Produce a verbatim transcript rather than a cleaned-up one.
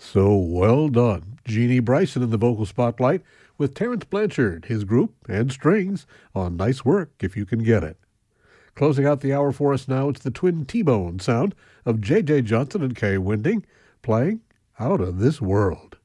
So well done. Jeannie Bryson in the vocal spotlight with Terrence Blanchard, his group, and strings on Nice Work If You Can Get It. Closing out the hour for us now, it's the twin T-Bone sound of J J. Johnson and Kay Winding playing Out of This World.